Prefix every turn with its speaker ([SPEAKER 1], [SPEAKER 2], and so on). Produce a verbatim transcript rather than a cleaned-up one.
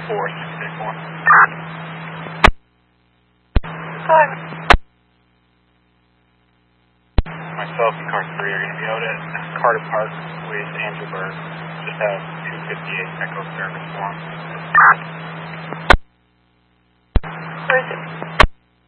[SPEAKER 1] four six eight four.
[SPEAKER 2] Hi.
[SPEAKER 1] Myself and car three are going to be out at Carter Park with Andrew Berg. Just have two fifty-eight Echo service for him.
[SPEAKER 2] Where is it?